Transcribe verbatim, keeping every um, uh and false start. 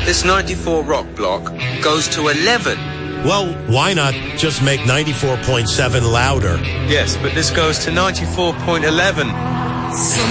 This ninety-four rock block goes to eleven. Well, why not just make ninety-four point seven louder? Yes, but this goes to ninety-four point eleven.